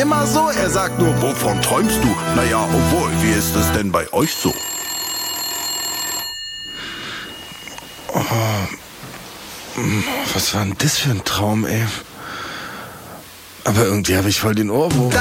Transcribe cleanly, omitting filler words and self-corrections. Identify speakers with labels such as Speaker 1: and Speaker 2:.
Speaker 1: immer so. Er sagt nur, wovon träumst du? Naja, obwohl, wie ist es denn bei euch so? Was war denn das für ein Traum, ey? Aber irgendwie habe ich voll den Ohrwurm.